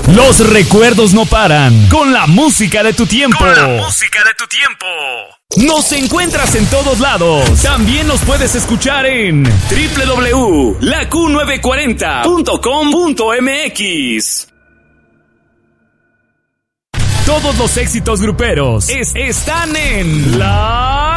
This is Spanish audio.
Los recuerdos no paran con la música de tu tiempo. Nos encuentras en todos lados. También nos puedes escuchar en www.laq940.com.mx. Todos los éxitos gruperos están en La